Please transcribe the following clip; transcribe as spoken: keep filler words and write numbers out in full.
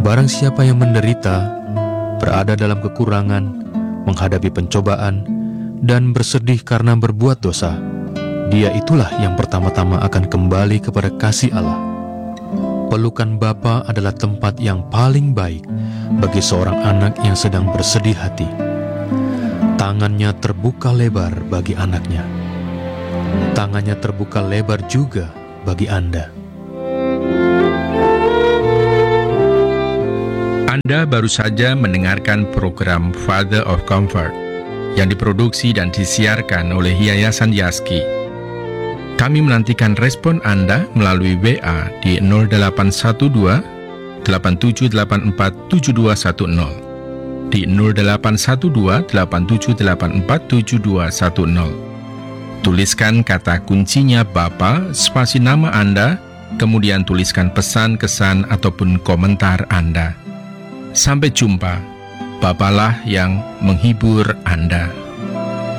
Barang siapa yang menderita, berada dalam kekurangan, menghadapi pencobaan, dan bersedih karena berbuat dosa, dia itulah yang pertama-tama akan kembali kepada kasih Allah. Pelukan Bapa adalah tempat yang paling baik bagi seorang anak yang sedang bersedih hati. Tangannya terbuka lebar bagi anaknya. Tangannya terbuka lebar juga bagi Anda. Anda baru saja mendengarkan program Father of Comfort yang diproduksi dan disiarkan oleh Yayasan Yaski. Kami menantikan respon Anda melalui W A di nol delapan satu dua, delapan tujuh delapan empat, tujuh dua satu nol, di nol delapan satu dua, delapan tujuh delapan empat, tujuh dua satu nol. Tuliskan kata kuncinya Bapa, spasi nama Anda, kemudian tuliskan pesan, kesan, ataupun komentar Anda. Sampai jumpa, Bapalah yang menghibur Anda.